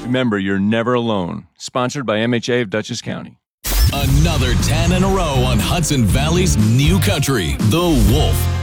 Remember, you're never alone. Sponsored by MHA of Dutchess County. Another 10 in a row on Hudson Valley's New Country, The Wolf.